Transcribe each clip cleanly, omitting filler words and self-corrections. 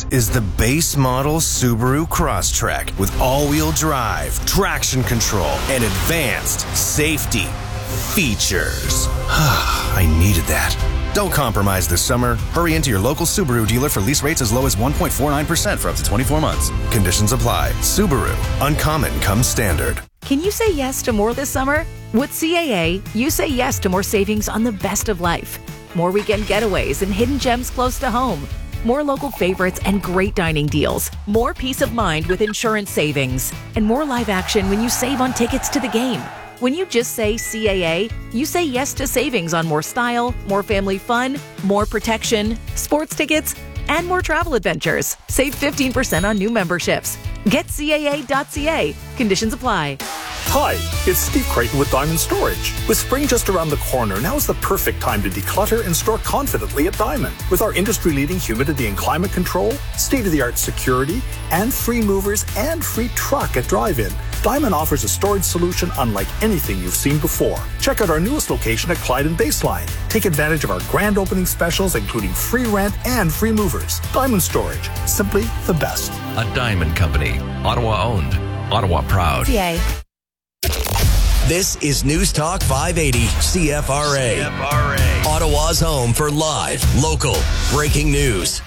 is the base model Subaru Crosstrek with all-wheel drive, traction control, and advanced safety features. I needed that. Don't compromise this summer. Hurry into your local Subaru dealer for lease rates as low as 1.49% for up to 24 months. Conditions apply. Subaru. Uncommon comes standard. Can you say yes to more this summer? With CAA, you say yes to more savings on the best of life. More weekend getaways and hidden gems close to home. More local favorites and great dining deals. More peace of mind with insurance savings. And more live action when you save on tickets to the game. When you just say CAA, you say yes to savings on more style, more family fun, more protection, sports tickets, and more travel adventures. Save 15% on new memberships. Get CAA.ca. Conditions apply. Hi, it's Steve Creighton with Diamond Storage. With spring just around the corner, now is the perfect time to declutter and store confidently at Diamond. With our industry-leading humidity and climate control, state-of-the-art security, and free movers and free truck at drive-in, Diamond offers a storage solution unlike anything you've seen before. Check out our newest location at Clyde and Baseline. Take advantage of our grand opening specials, including free rent and free movers. Diamond Storage, simply the best. A Diamond Company. Ottawa owned. Ottawa proud. CA. This is News Talk 580 CFRA. Ottawa's home for live, local, breaking news.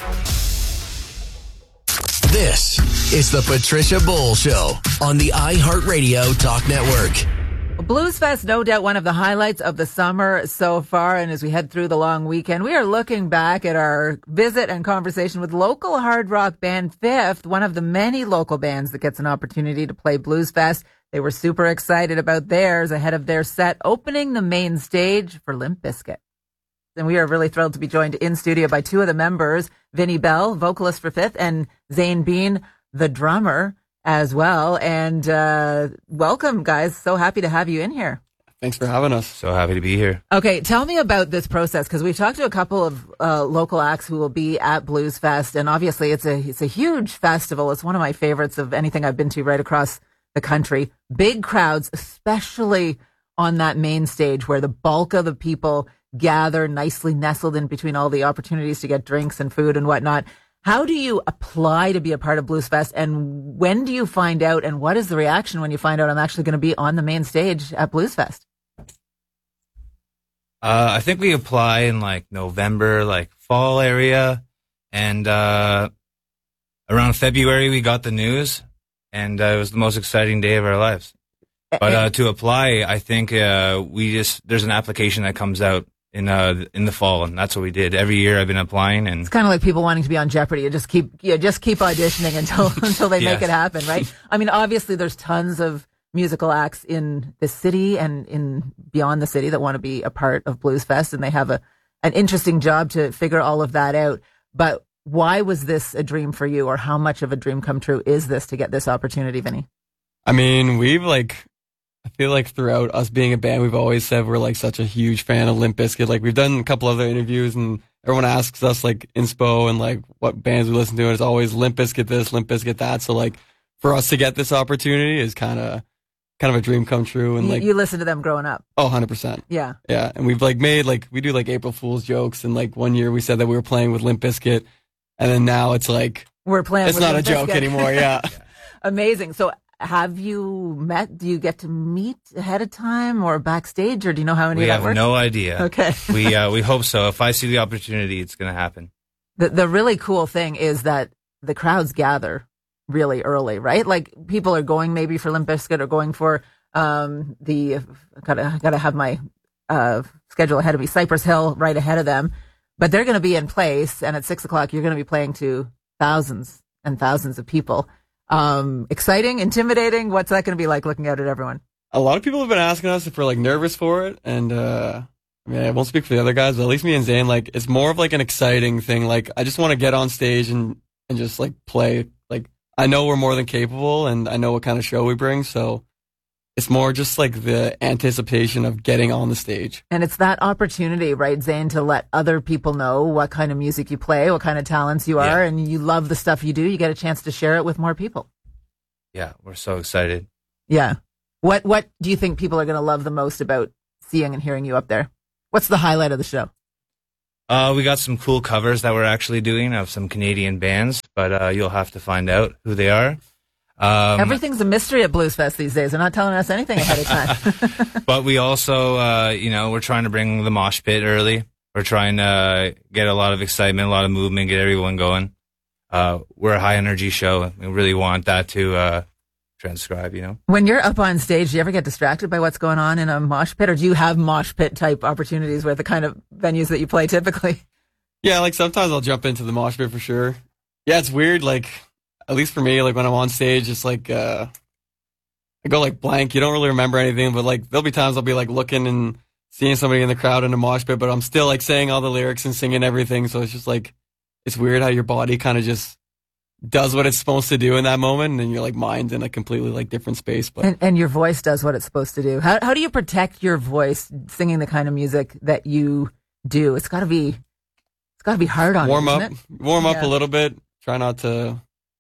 This is the Patricia Bull Show on the iHeartRadio Talk Network. Blues Fest, no doubt one of the highlights of the summer so far. And as we head through the long weekend, we are looking back at our visit and conversation with local hard rock band Fifth, one of the many local bands that gets an opportunity to play Blues Fest. They were super excited about theirs ahead of their set opening the main stage for Limp Bizkit. And we are really thrilled to be joined in studio by two of the members, Vinnie Bell, vocalist for Fifth, and Zane Bean, the drummer as well. And welcome, guys. So happy to have you in here. Thanks for having us. So happy to be here. Okay, tell me about this process, because we've talked to a couple of local acts who will be at Blues Fest, and obviously it's a huge festival. It's one of my favorites of anything I've been to right across the country. Big crowds, especially on that main stage where the bulk of the people gather, nicely nestled in between all the opportunities to get drinks and food and whatnot. How do you apply to be a part of Blues Fest, and when do you find out, and what is the reaction when you find out I'm actually going to be on the main stage at Blues Fest? I think we apply in like November, like fall area, and around February we got the news, and it was the most exciting day of our lives. But to apply, I think there's an application that comes out in the fall, and that's what we did. Every year I've been applying, and it's kind of like people wanting to be on Jeopardy. You just keep auditioning until they make it happen, right? I mean, obviously there's tons of musical acts in the city and in beyond the city that want to be a part of Blues Fest, and they have an interesting job to figure all of that out. But why was this a dream for you, or how much of a dream come true is this to get this opportunity, Vinny? I mean, I feel like throughout us being a band, we've always said we're like such a huge fan of Limp Bizkit. Like we've done a couple other interviews, and everyone asks us like inspo and like what bands we listen to, and it's always Limp Bizkit this, Limp Bizkit that. So like for us to get this opportunity is kind of a dream come true. And like you listen to them growing up. Oh, 100%. Yeah. Yeah. And we've like made we do like April Fool's jokes, and like one year we said that we were playing with Limp Bizkit, and then now it's like we're playing. It's with not Limp a joke Bizkit anymore. Yeah. Amazing. So have you met? Do you get to meet ahead of time or backstage, or do you know how any of that works? We have no idea. Okay. We hope so. If I see the opportunity, it's going to happen. The really cool thing is that the crowds gather really early, right? Like people are going maybe for Limp Bizkit or going for gotta have my schedule ahead of me, Cypress Hill right ahead of them, but they're going to be in place, and at 6:00 you're going to be playing to thousands and thousands of people. Exciting, intimidating. What's that going to be like looking out at everyone? A lot of people have been asking us if we're like nervous for it, and I mean, I won't speak for the other guys, but at least me and Zane, like it's more of like an exciting thing. Like I just want to get on stage and just like play. Like I know we're more than capable, and I know what kind of show we bring, so it's more just like the anticipation of getting on the stage. And it's that opportunity, right, Zane, to let other people know what kind of music you play, what kind of talents you are, and you love the stuff you do. You get a chance to share it with more people. Yeah, we're so excited. Yeah. What do you think people are going to love the most about seeing and hearing you up there? What's the highlight of the show? We got some cool covers that we're actually doing of some Canadian bands. but you'll have to find out who they are. Everything's a mystery at Blues Fest these days. They're not telling us anything ahead of time. But we also, we're trying to bring the mosh pit early. We're trying to get a lot of excitement, a lot of movement, get everyone going. We're a high energy show. We really want that to transcribe, When you're up on stage, do you ever get distracted by what's going on in a mosh pit, or do you have mosh pit type opportunities with the kind of venues that you play typically? Yeah, like sometimes I'll jump into the mosh pit for sure. Yeah, it's weird. Like, at least for me, like when I'm on stage, it's like I go like blank. You don't really remember anything, but like there'll be times I'll be like looking and seeing somebody in the crowd in a mosh pit, but I'm still like saying all the lyrics and singing everything. So it's just like, it's weird how your body kind of just does what it's supposed to do in that moment, and then your like mind's in a completely like different space. But and your voice does what it's supposed to do. How do you protect your voice singing the kind of music that you do? It's got to be hard on warm you, up, isn't it? warm up a little bit. Try not to.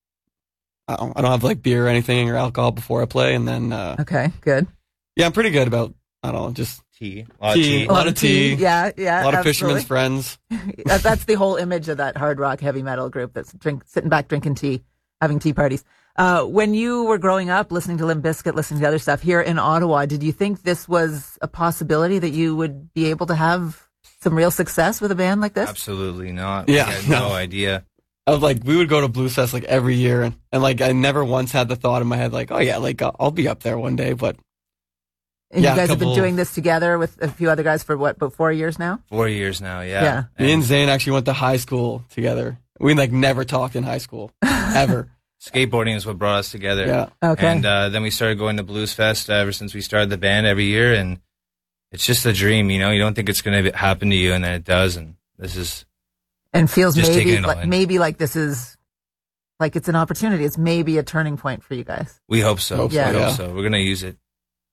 I don't have like beer or anything or alcohol before I play, and then okay, good. Yeah, I'm pretty good about just tea, a lot of tea. Yeah, a lot of fishermen's friends. That's the whole image of that hard rock heavy metal group that's sitting back drinking tea, having tea parties. When you were growing up, listening to Limp Bizkit, listening to other stuff here in Ottawa, did you think this was a possibility that you would be able to have some real success with a band like this? Absolutely not. Yeah, we had no idea. I was like, we would go to Blues Fest like every year, and like I never once had the thought in my head like, oh yeah, like I'll be up there one day. But and you guys have been doing this together with a few other guys for what, about 4 years now? 4 years now, yeah. Me and Zane actually went to high school together. We like never talked in high school ever. Skateboarding is what brought us together. Yeah. Okay. And then we started going to Blues Fest ever since we started the band every year, and it's just a dream, you don't think it's going to happen to you, and then it does, and this is. And feels just maybe like this is like it's an opportunity. It's maybe a turning point for you guys. We hope so. Yeah. We hope so. We're going to use it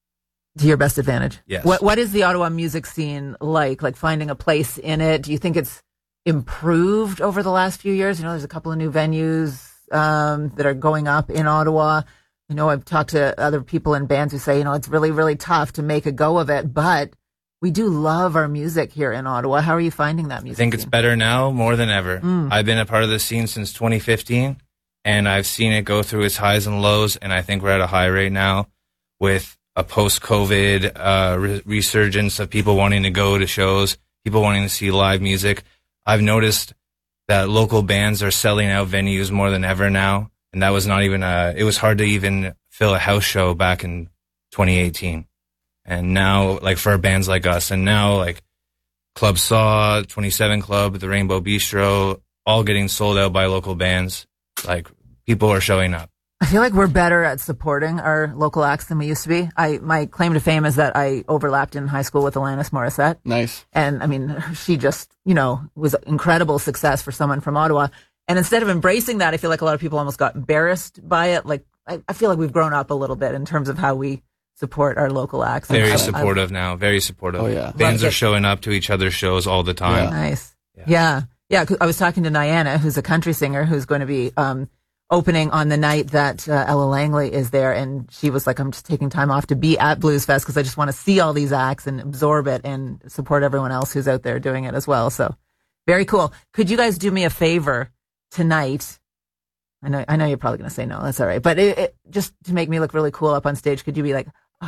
to your best advantage. Yes. What is the Ottawa music scene like? Like finding a place in it? Do you think it's improved over the last few years? There's a couple of new venues that are going up in Ottawa. I've talked to other people in bands who say, it's really, really tough to make a go of it, but we do love our music here in Ottawa. How are you finding that music? I think it's better now more than ever. I've been a part of the scene since 2015, and I've seen it go through its highs and lows, and I think we're at a high right now with a post-COVID resurgence of people wanting to go to shows, people wanting to see live music. I've noticed that local bands are selling out venues more than ever now, and that was not even it was hard to even fill a house show back in 2018. And now, like, for bands like us, and now, like, Club Saw, 27 Club, the Rainbow Bistro, all getting sold out by local bands. Like, people are showing up. I feel like we're better at supporting our local acts than we used to be. My claim to fame is that I overlapped in high school with Alanis Morissette. Nice. And, I mean, she just, was incredible success for someone from Ottawa. And instead of embracing that, I feel like a lot of people almost got embarrassed by it. Like, I feel like we've grown up a little bit in terms of how we support our local acts. Very supportive now. Very supportive. Oh, yeah. Bands are showing up to each other's shows all the time. Yeah. Nice. Yeah. 'Cause I was talking to Niana, who's a country singer, who's going to be opening on the night that Ella Langley is there. And she was like, I'm just taking time off to be at Blues Fest because I just want to see all these acts and absorb it and support everyone else who's out there doing it as well. So very cool. Could you guys do me a favor tonight? I know you're probably going to say no. That's all right. But it, just to make me look really cool up on stage, could you be like,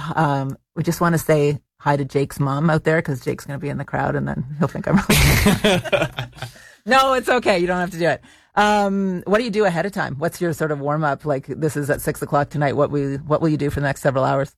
we just want to say hi to Jake's mom out there because Jake's going to be in the crowd and then he'll think I'm really. No, it's okay. You don't have to do it. What do you do ahead of time? What's your sort of warm up? Like this is at 6:00 tonight. What will you do for the next several hours?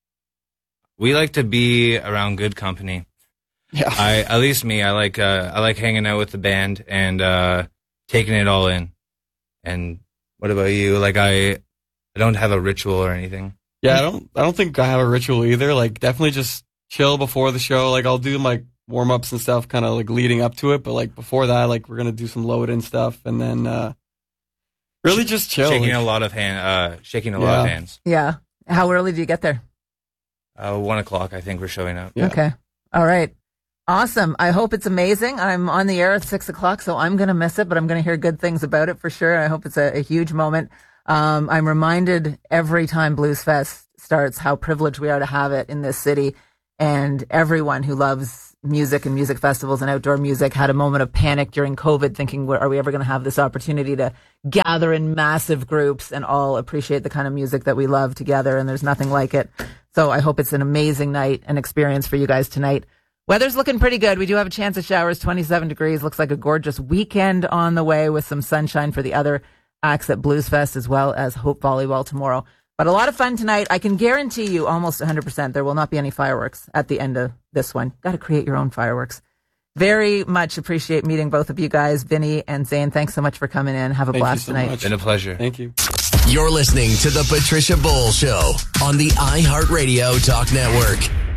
We like to be around good company. Yeah. At least me, I like hanging out with the band and taking it all in. And what about you? Like I don't have a ritual or anything. Yeah, I don't think I have a ritual either. Like definitely just chill before the show. Like I'll do my warm ups and stuff kind of like leading up to it, but like before that, like we're gonna do some load in stuff and then really just chill. Shaking a lot of hands. Yeah. How early do you get there? 1:00, I think we're showing up. Yeah. Okay. All right. Awesome. I hope it's amazing. I'm on the air at 6:00, so I'm going to miss it, but I'm going to hear good things about it for sure. I hope it's a huge moment. I'm reminded every time Blues Fest starts how privileged we are to have it in this city, and everyone who loves music and music festivals and outdoor music had a moment of panic during COVID, thinking, are we ever going to have this opportunity to gather in massive groups and all appreciate the kind of music that we love together? And there's nothing like it. So I hope it's an amazing night and experience for you guys tonight. Weather's looking pretty good. We do have a chance of showers, 27 degrees. Looks like a gorgeous weekend on the way with some sunshine for the other acts at Blues Fest as well as Hope Volleyball tomorrow. But a lot of fun tonight. I can guarantee you almost 100% there will not be any fireworks at the end of this one. Got to create your own fireworks. Very much appreciate meeting both of you guys. Vinny and Zane, thanks so much for coming in. Have a blast tonight. It's been a pleasure. Thank you. You're listening to The Patricia Bull Show on the iHeartRadio Talk Network.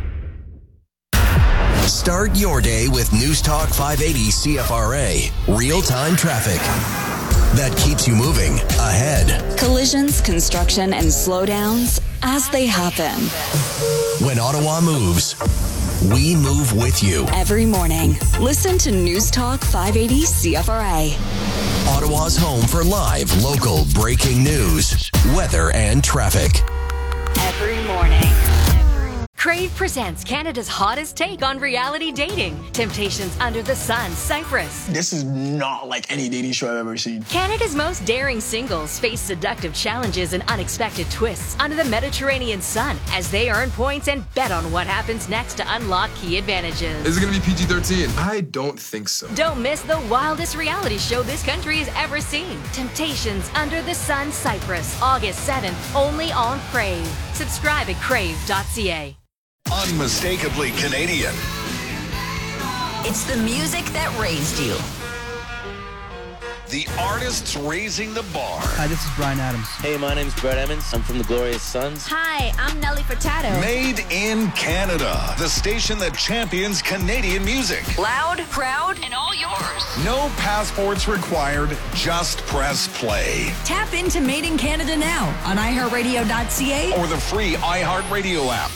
Start your day with News Talk 580 CFRA. Real-time traffic that keeps you moving ahead. Collisions, construction, and slowdowns as they happen. When Ottawa moves, we move with you. Every morning, listen to News Talk 580 CFRA. Ottawa's home for live, local breaking news, weather, and traffic. Every morning. Crave presents Canada's hottest take on reality dating. Temptations Under the Sun, Cyprus. This is not like any dating show I've ever seen. Canada's most daring singles face seductive challenges and unexpected twists under the Mediterranean sun as they earn points and bet on what happens next to unlock key advantages. Is it going to be PG-13? I don't think so. Don't miss the wildest reality show this country has ever seen. Temptations Under the Sun, Cyprus, August 7th, only on Crave. Subscribe at crave.ca. Unmistakably Canadian. It's the music that raised you. The artists raising the bar. Hi, this is Bryan Adams. Hey, my name's Brett Emmons. I'm from the Glorious Sons. Hi, I'm Nelly Furtado. Made in Canada. The station that champions Canadian music. Loud, proud, and all yours. No passports required. Just press play. Tap into Made in Canada now on iHeartRadio.ca or the free iHeartRadio app.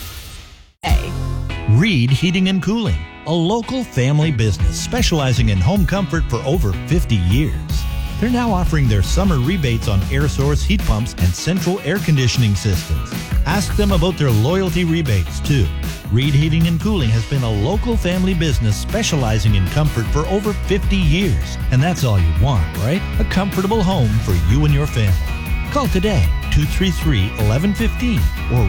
Reed Heating and Cooling, a local family business specializing in home comfort for over 50 years. They're now offering their summer rebates on air source heat pumps and central air conditioning systems. Ask them about their loyalty rebates, too. Reed Heating and Cooling has been a local family business specializing in comfort for over 50 years. And that's all you want, right? A comfortable home for you and your family. Call today, 233-1115 or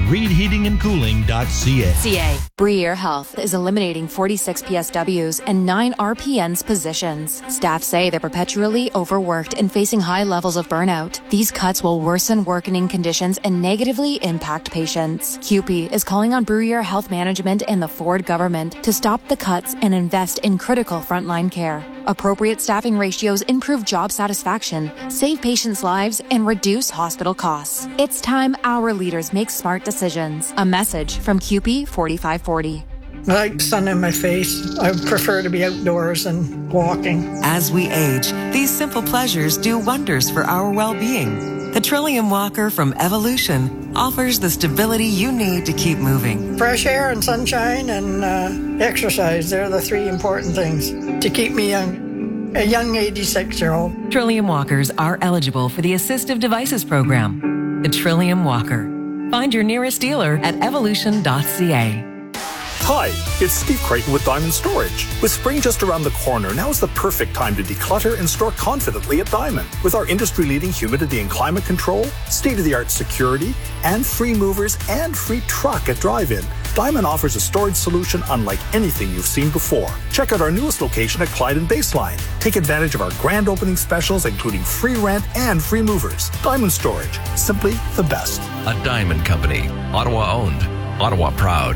reedheatingandcooling.ca. Briere Health is eliminating 46 PSWs and 9 RPNs positions. Staff say they're perpetually overworked and facing high levels of burnout. These cuts will worsen working conditions and negatively impact patients. CUPE is calling on Briere Health Management and the Ford government to stop the cuts and invest in critical frontline care. Appropriate staffing ratios improve job satisfaction, save patients' lives, and reduce hospital costs. It's time our leaders make smart decisions. A message from CUPE 4540. I like sun in my face. I prefer to be outdoors and walking. As we age, these simple pleasures do wonders for our well-being. The Trillium Walker from Evolution offers the stability you need to keep moving. Fresh air and sunshine and exercise, they're the three important things to keep me young, a young 86-year-old. Trillium Walkers are eligible for the Assistive Devices Program. The Trillium Walker. Find your nearest dealer at evolution.ca. Hi, it's Steve Creighton with Diamond Storage. With spring just around the corner, now is the perfect time to declutter and store confidently at Diamond. With our industry-leading humidity and climate control, state-of-the-art security, and free movers and free truck at drive-in, Diamond offers a storage solution unlike anything you've seen before. Check out our newest location at Clyde and Baseline. Take advantage of our grand opening specials, including free rent and free movers. Diamond Storage, simply the best. A Diamond Company, Ottawa owned, Ottawa proud.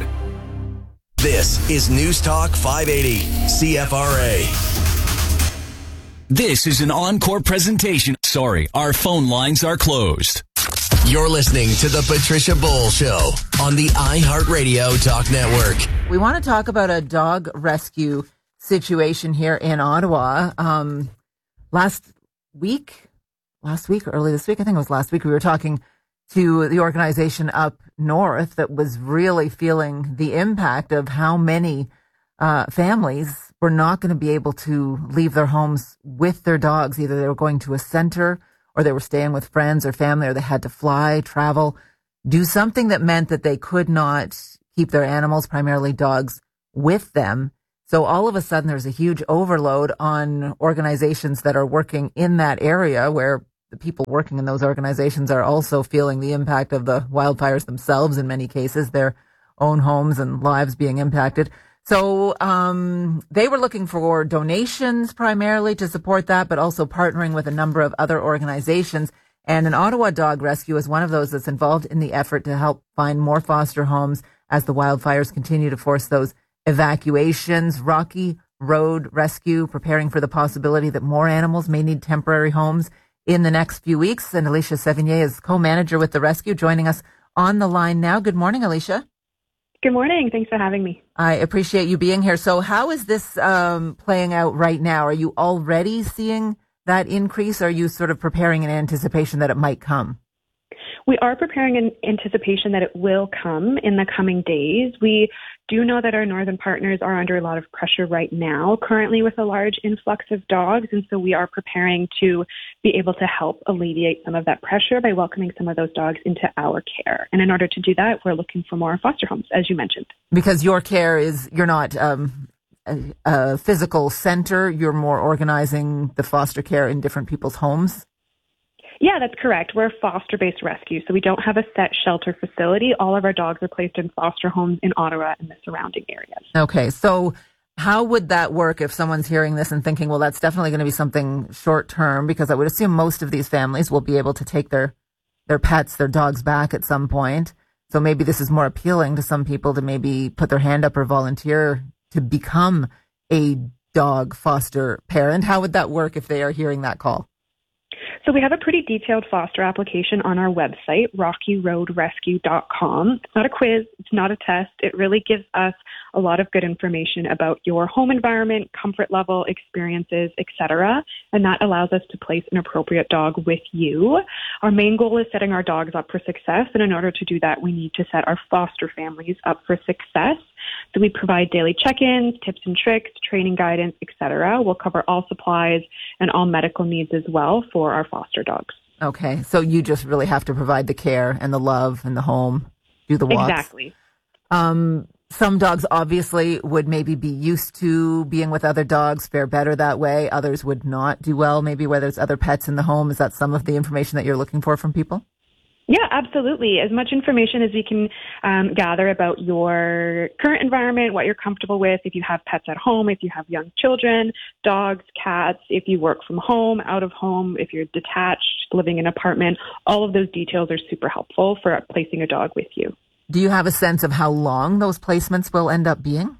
This is News Talk 580 CFRA. This is an encore presentation. Sorry, our phone lines are closed. You're listening to The Patricia Bull Show on the iHeartRadio Talk Network. We want to talk about a dog rescue situation here in Ottawa. Last week, early this week, I think it was last week, we were talking to the organization up north that was really feeling the impact of how many families were not going to be able to leave their homes with their dogs. Either they were going to a center or they were staying with friends or family, or they had to fly, travel, do something that meant that they could not keep their animals, primarily dogs, with them. So all of a sudden there's a huge overload on organizations that are working in that area where the people working in those organizations are also feeling the impact of the wildfires themselves in many cases, their own homes and lives being impacted. So they were looking for donations primarily to support that, but also partnering with a number of other organizations. And an Ottawa Dog Rescue is one of those that's involved in the effort to help find more foster homes as the wildfires continue to force those evacuations. Rocky Road Rescue preparing for the possibility that more animals may need temporary homes in the next few weeks. And Alicia Sevigny is co-manager with the rescue, joining us on the line now. Good morning, Alicia. Good morning. Thanks for having me. I appreciate you being here. So how is this playing out right now? Are you already seeing that increase? Or are you sort of preparing in anticipation that it might come? We are preparing in anticipation that it will come in the coming days. We do know that our northern partners are under a lot of pressure right now, currently with a large influx of dogs. And so we are preparing to be able to help alleviate some of that pressure by welcoming some of those dogs into our care. And in order to do that, we're looking for more foster homes, as you mentioned. Because your care is, you're not a physical center, you're more organizing the foster care in different people's homes? Yeah, that's correct. We're a foster-based rescue, so we don't have a set shelter facility. All of our dogs are placed in foster homes in Ottawa and the surrounding areas. Okay, so how would that work if someone's hearing this and thinking, well, that's definitely going to be something short-term, because I would assume most of these families will be able to take their pets, their dogs back at some point. So maybe this is more appealing to some people to maybe put their hand up or volunteer to become a dog foster parent. How would that work if they are hearing that call? So we have a pretty detailed foster application on our website, rockyroadrescue.com. It's not a quiz. It's not a test. It really gives us a lot of good information about your home environment, comfort level, experiences, etc. And that allows us to place an appropriate dog with you. Our main goal is setting our dogs up for success. And in order to do that, we need to set our foster families up for success. So we provide daily check-ins, tips and tricks, training guidance, etc. We'll cover all supplies and all medical needs as well for our foster dogs. Okay, so you just really have to provide the care and the love and the home, do the walks. Exactly. Some dogs obviously would maybe be used to being with other dogs, fare better that way. Others would not do well, maybe where there's other pets in the home. Is that some of the information that you're looking for from people? Yeah, absolutely. As much information as we can gather about your current environment, what you're comfortable with, if you have pets at home, if you have young children, dogs, cats, if you work from home, out of home, if you're detached, living in an apartment, all of those details are super helpful for placing a dog with you. Do you have a sense of how long those placements will end up being?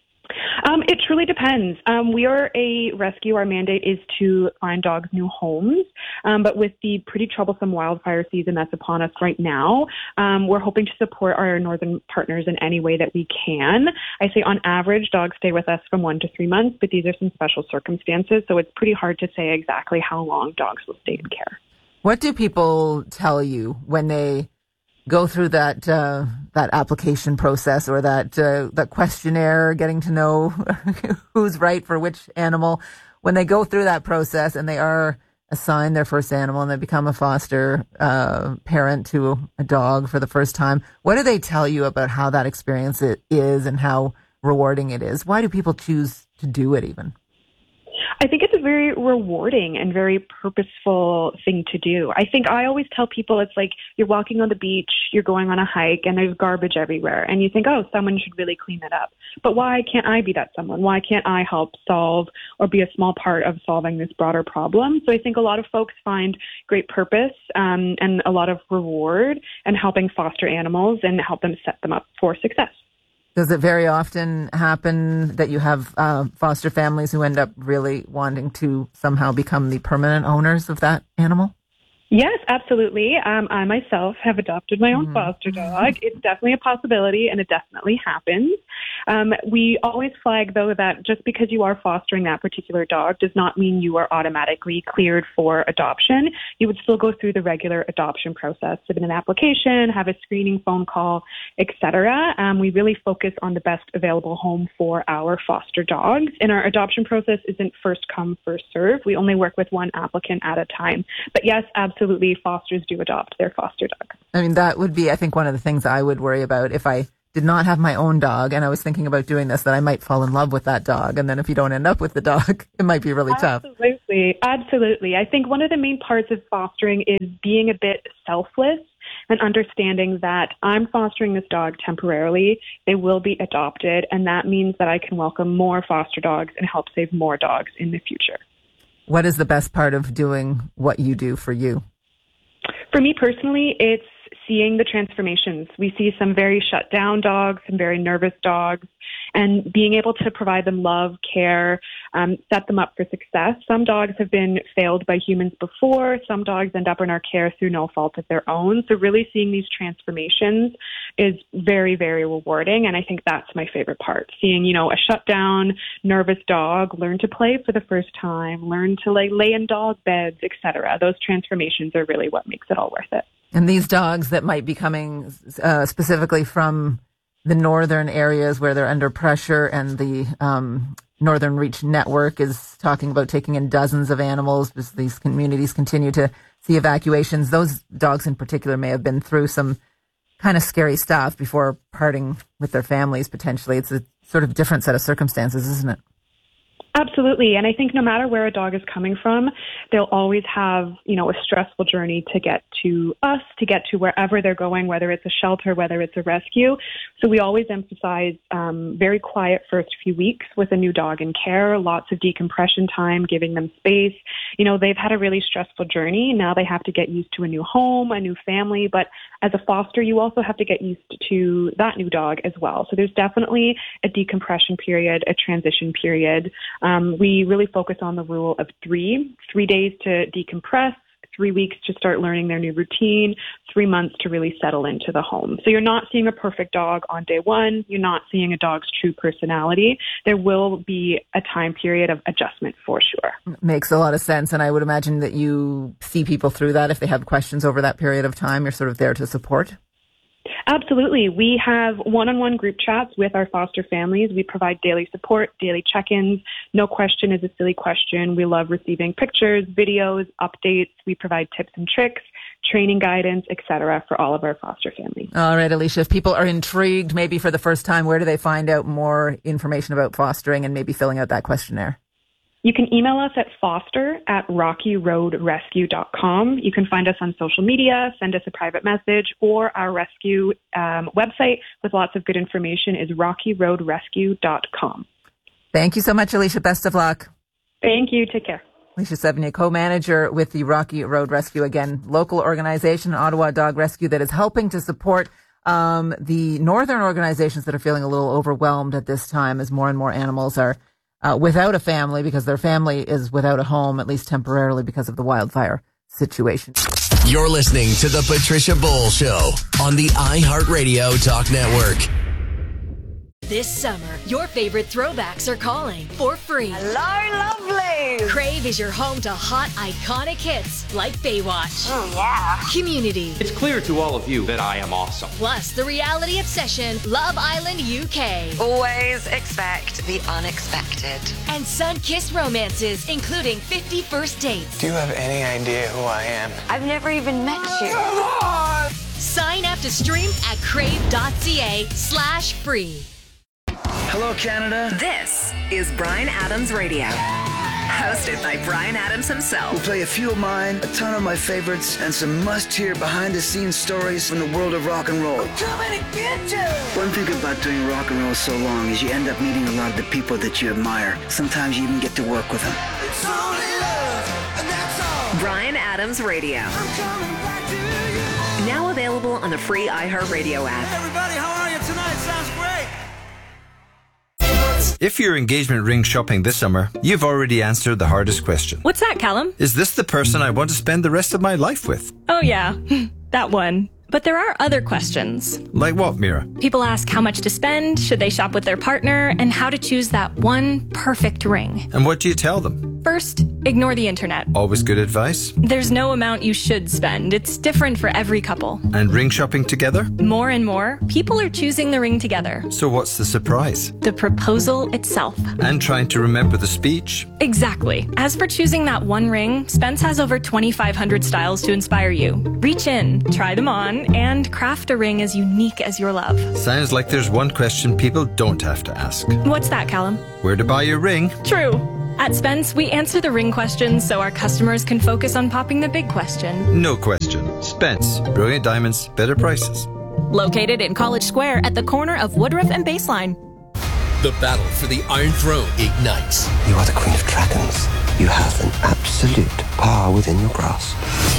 It truly depends. We are a rescue. Our mandate is to find dogs new homes. But with the pretty troublesome wildfire season that's upon us right now, we're hoping to support our northern partners in any way that we can. I say on average, dogs stay with us from 1 to 3 months, but these are some special circumstances. So it's pretty hard to say exactly how long dogs will stay in care. What do people tell you when they go through that application process or that questionnaire, getting to know who's right for which animal? When they go through that process and they are assigned their first animal and they become a foster parent to a dog for the first time, what do they tell you about how that experience is and how rewarding it is? Why do people choose to do it even? I think it's a very rewarding and very purposeful thing to do. I think I always tell people it's like you're walking on the beach, you're going on a hike, and there's garbage everywhere. And you think, oh, someone should really clean that up. But why can't I be that someone? Why can't I help solve or be a small part of solving this broader problem? So I think a lot of folks find great purpose and a lot of reward in helping foster animals and help them set them up for success. Does it very often happen that you have foster families who end up really wanting to somehow become the permanent owners of that animal? Yes, absolutely. I myself have adopted my own foster dog. It's definitely a possibility, and it definitely happens. We always flag, though, that just because you are fostering that particular dog does not mean you are automatically cleared for adoption. You would still go through the regular adoption process, submit an application, have a screening phone call, etc. We really focus on the best available home for our foster dogs, and our adoption process isn't first come, first serve. We only work with one applicant at a time. But yes, absolutely, fosters do adopt their foster dog. I mean, that would be, I think, one of the things I would worry about if I did not have my own dog and I was thinking about doing this, that I might fall in love with that dog. And then if you don't end up with the dog, it might be really tough. Absolutely. I think one of the main parts of fostering is being a bit selfless and understanding that I'm fostering this dog temporarily. They will be adopted, and that means that I can welcome more foster dogs and help save more dogs in the future. What is the best part of doing what you do for you? For me personally, it's seeing the transformations. We see some very shut down dogs, some very nervous dogs, and being able to provide them love, care, set them up for success. Some dogs have been failed by humans before. Some dogs end up in our care through no fault of their own. So really seeing these transformations is very, very rewarding. And I think that's my favorite part. Seeing, a shut down, nervous dog learn to play for the first time, learn to lay in dog beds, etc. Those transformations are really what makes it all worth it. And these dogs that might be coming specifically from the northern areas where they're under pressure, and the Northern Reach Network is talking about taking in dozens of animals as these communities continue to see evacuations. Those dogs in particular may have been through some kind of scary stuff before parting with their families, potentially. It's a sort of different set of circumstances, isn't it? Absolutely. And I think no matter where a dog is coming from, they'll always have, a stressful journey to get to us, to get to wherever they're going, whether it's a shelter, whether it's a rescue. So we always emphasize very quiet first few weeks with a new dog in care, lots of decompression time, giving them space. They've had a really stressful journey. Now they have to get used to a new home, a new family. But as a foster, you also have to get used to that new dog as well. So there's definitely a decompression period, a transition period. We really focus on the rule of 3 days to decompress, 3 weeks to start learning their new routine, 3 months to really settle into the home. So you're not seeing a perfect dog on day one. You're not seeing a dog's true personality. There will be a time period of adjustment for sure. Makes a lot of sense. And I would imagine that you see people through that. If they have questions over that period of time, you're sort of there to support. Absolutely. We have one-on-one group chats with our foster families. We provide daily support, daily check-ins. No question is a silly question. We love receiving pictures, videos, updates. We provide tips and tricks, training guidance, etc. for all of our foster families. All right, Alicia, if people are intrigued, maybe for the first time, where do they find out more information about fostering and maybe filling out that questionnaire? You can email us at foster@rockyroadrescue.com. You can find us on social media, send us a private message, or our rescue website with lots of good information is rockyroadrescue.com. Thank you so much, Alicia. Best of luck. Thank you. Take care. Alicia Sevigny, co-manager with the Rocky Road Rescue, again, local organization, Ottawa Dog Rescue, that is helping to support the northern organizations that are feeling a little overwhelmed at this time as more and more animals are without a family, because their family is without a home, at least temporarily, because of the wildfire situation. You're listening to The Patricia Bowl Show on the iHeartRadio Talk Network. This summer, your favorite throwbacks are calling for free. Hello, lovely! Crave is your home to hot, iconic hits like Baywatch. Oh, yeah. Community. It's clear to all of you that I am awesome. Plus, the reality obsession, Love Island UK. Always expect the unexpected. And sun-kissed romances, including 50 First Dates. Do you have any idea who I am? I've never even met you. Come on! Sign up to stream at crave.ca/free. Hello, Canada. This is Bryan Adams Radio, hosted by Bryan Adams himself. We'll play a few of mine, a ton of my favorites, and some must-hear behind-the-scenes stories from the world of rock and roll. We're coming to get you! One thing about doing rock and roll so long is you end up meeting a lot of the people that you admire. Sometimes you even get to work with them. It's only love, and that's all. Bryan Adams Radio. I'm coming back to you. Now available on the free iHeartRadio app. Hey, everybody, how are you tonight? Sounds great. If you're engagement ring shopping this summer, you've already answered the hardest question. What's that, Callum? Is this the person I want to spend the rest of my life with? Oh, yeah. That one. But there are other questions. Like what, Mira? People ask how much to spend, should they shop with their partner, and how to choose that one perfect ring. And what do you tell them? First, ignore the internet. Always good advice. There's no amount you should spend. It's different for every couple. And ring shopping together? More and more, people are choosing the ring together. So what's the surprise? The proposal itself. And trying to remember the speech? Exactly. As for choosing that one ring, Spence has over 2,500 styles to inspire you. Reach in, try them on, and craft a ring as unique as your love. Sounds like there's one question people don't have to ask. What's that, Callum? Where to buy your ring? True. At Spence, we answer the ring questions so our customers can focus on popping the big question. No question. Spence. Brilliant diamonds, better prices. Located in College Square at the corner of Woodruff and Baseline. The battle for the Iron Throne ignites. You are the Queen of Dragons. You have an absolute power within your grasp.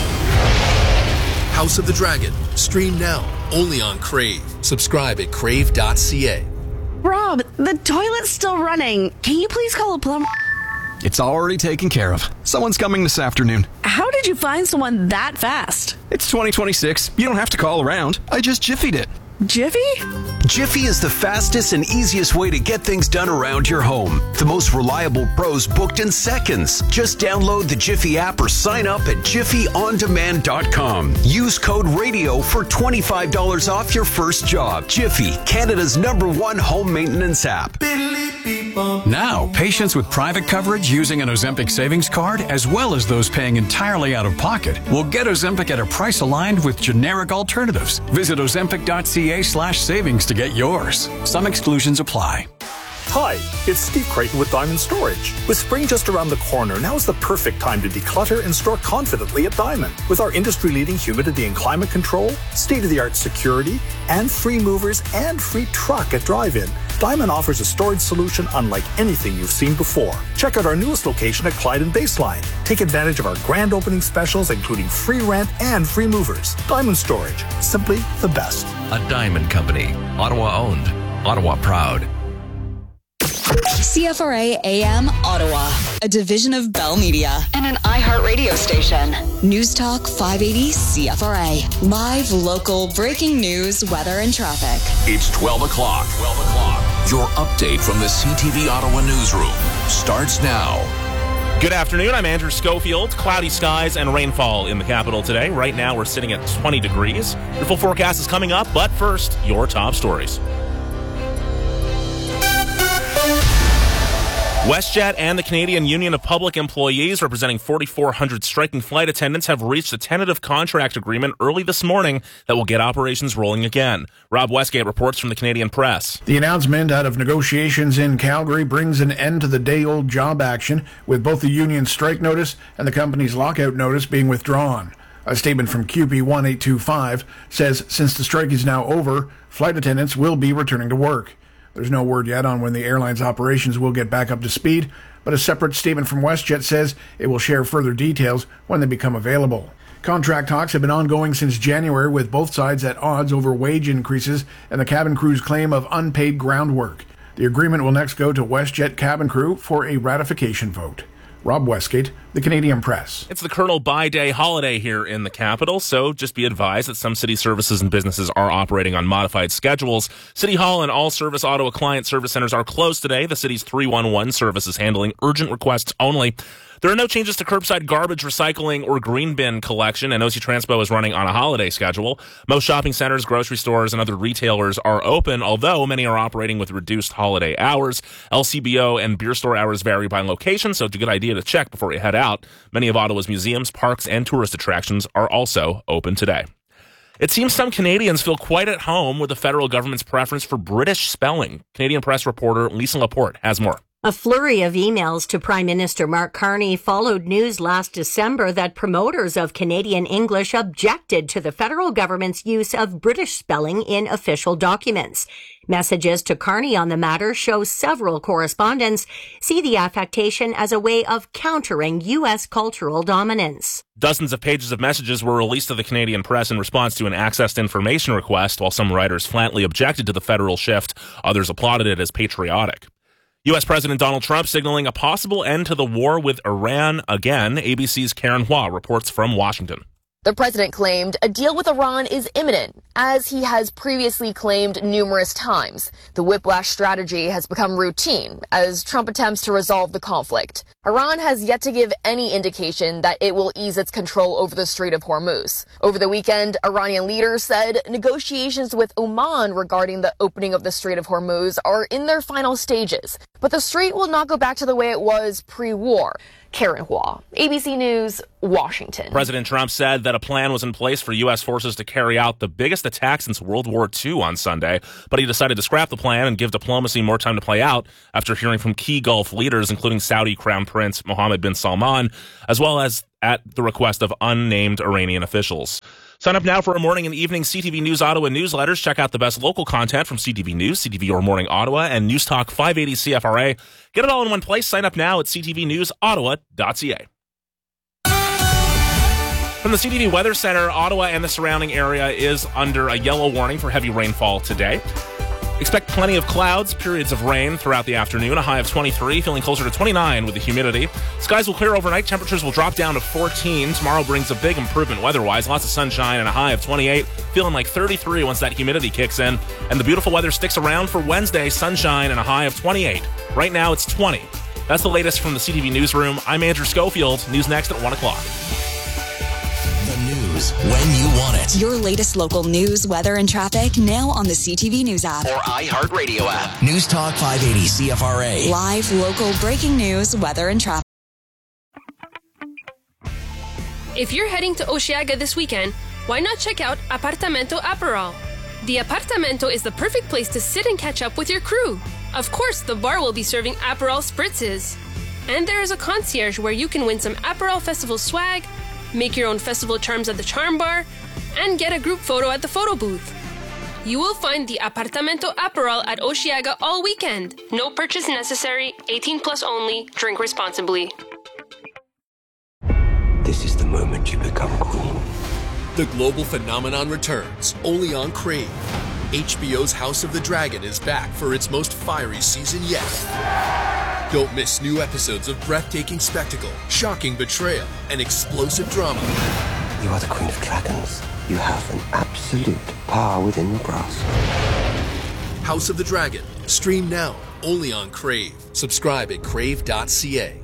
House of the Dragon. Stream now. Only on Crave. Subscribe at crave.ca. Rob, the toilet's still running. Can you please call a plumber? It's already taken care of. Someone's coming this afternoon. How did you find someone that fast? It's 2026. You don't have to call around. I just Jiffied it. Jiffy? Jiffy is the fastest and easiest way to get things done around your home. The most reliable pros booked in seconds. Just download the Jiffy app or sign up at jiffyondemand.com. Use code RADIO for $25 off your first job. Jiffy, Canada's #1 home maintenance app. Now, patients with private coverage using an Ozempic savings card, as well as those paying entirely out of pocket, will get Ozempic at a price aligned with generic alternatives. Visit ozempic.ca/savings to get yours. Some exclusions apply. Hi, it's Steve Creighton with Diamond Storage. With spring just around the corner, now is the perfect time to declutter and store confidently at Diamond. With our industry-leading humidity and climate control, state-of-the-art security, and free movers and free truck at drive-in, Diamond offers a storage solution unlike anything you've seen before. Check out our newest location at Clyde and Baseline. Take advantage of our grand opening specials, including free rent and free movers. Diamond Storage, simply the best. A Diamond Company. Ottawa owned. Ottawa proud. CFRA AM Ottawa, a division of Bell Media and an iHeartRadio station. News Talk 580 CFRA. Live, local, breaking news, weather, and traffic. It's 12 o'clock. Your update from the CTV Ottawa newsroom starts now. Good afternoon. I'm Andrew Schofield. Cloudy skies and rainfall in the capital today. Right now, we're sitting at 20 degrees. Your full forecast is coming up, but first, your top stories. WestJet and the Canadian Union of Public Employees, representing 4,400 striking flight attendants, have reached a tentative contract agreement early this morning that will get operations rolling again. Rob Westgate reports from the Canadian Press. The announcement out of negotiations in Calgary brings an end to the day-old job action, with both the union's strike notice and the company's lockout notice being withdrawn. A statement from QP 1825 says since the strike is now over, flight attendants will be returning to work. There's no word yet on when the airline's operations will get back up to speed, but a separate statement from WestJet says it will share further details when they become available. Contract talks have been ongoing since January, with both sides at odds over wage increases and the cabin crew's claim of unpaid ground work. The agreement will next go to WestJet cabin crew for a ratification vote. Rob Westgate, the Canadian Press. It's the Colonel By Day holiday here in the capital, so just be advised that some city services and businesses are operating on modified schedules. City Hall and all Service Ottawa client service centers are closed today. The city's 311 service is handling urgent requests only. There are no changes to curbside garbage, recycling, or green bin collection, and OC Transpo is running on a holiday schedule. Most shopping centers, grocery stores, and other retailers are open, although many are operating with reduced holiday hours. LCBO and beer store hours vary by location, so it's a good idea to check before you head out. Many of Ottawa's museums, parks, and tourist attractions are also open today. It seems some Canadians feel quite at home with the federal government's preference for British spelling. Canadian Press reporter Lisa Laporte has more. A flurry of emails to Prime Minister Mark Carney followed news last December that promoters of Canadian English objected to the federal government's use of British spelling in official documents. Messages to Carney on the matter show several correspondents see the affectation as a way of countering U.S. cultural dominance. Dozens of pages of messages were released to the Canadian Press in response to an access to information request. While some writers flatly objected to the federal shift, others applauded it as patriotic. U.S. President Donald Trump signaling a possible end to the war with Iran again. ABC's Karen Hua reports from Washington. The president claimed a deal with Iran is imminent, as he has previously claimed numerous times. The whiplash strategy has become routine as Trump attempts to resolve the conflict. Iran has yet to give any indication that it will ease its control over the Strait of Hormuz. Over the weekend, Iranian leaders said negotiations with Oman regarding the opening of the Strait of Hormuz are in their final stages, but the strait will not go back to the way it was pre-war. Karen Hua, ABC News, Washington. President Trump said that a plan was in place for U.S. forces to carry out the biggest attack since World War II on Sunday, but he decided to scrap the plan and give diplomacy more time to play out after hearing from key Gulf leaders, including Saudi Crown Prince Mohammed bin Salman, as well as at the request of unnamed Iranian officials. Sign up now for our morning and evening CTV News Ottawa newsletters. Check out the best local content from CTV News, CTV Your Morning Ottawa, and News Talk 580 CFRA. Get it all in one place. Sign up now at ctvnewsottawa.ca. From the CTV Weather Center, Ottawa and the surrounding area is under a yellow warning for heavy rainfall today. Expect plenty of clouds, periods of rain throughout the afternoon, a high of 23, feeling closer to 29 with the humidity. Skies will clear overnight, temperatures will drop down to 14. Tomorrow brings a big improvement weather-wise, lots of sunshine and a high of 28, feeling like 33 once that humidity kicks in. And the beautiful weather sticks around for Wednesday, sunshine and a high of 28. Right now it's 20. That's the latest from the CTV Newsroom. I'm Andrew Schofield. News next at 1 o'clock. The news when you want it. Your latest local news, weather, and traffic now on the CTV News app or iHeartRadio app. News Talk 580 CFRA. Live local breaking news, weather, and traffic. If you're heading to Osheaga this weekend, why not check out Apartamento Aperol? The Apartamento is the perfect place to sit and catch up with your crew. Of course, the bar will be serving Aperol spritzes. And there is a concierge where you can win some Aperol Festival swag, make your own festival charms at the Charm Bar, and get a group photo at the photo booth. You will find the Apartamento Aperol at Osheaga all weekend. No purchase necessary, 18 plus only, drink responsibly. This is the moment you become queen. The global phenomenon returns, only on Crave. HBO's House of the Dragon is back for its most fiery season yet. Don't miss new episodes of breathtaking spectacle, shocking betrayal, and explosive drama. You are the Queen of Dragons. You have an absolute power within your grasp. House of the Dragon. Stream now, only on Crave. Subscribe at crave.ca.